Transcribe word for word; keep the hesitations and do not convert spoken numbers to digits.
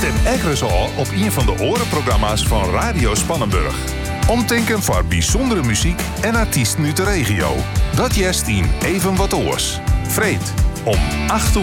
Stem Eggers al op een van de orenprogramma's van Radio Spannenburg. Omtinken voor bijzondere muziek en artiesten uit de regio. Dat jest in Even Wat Oors. Vreed om acht uur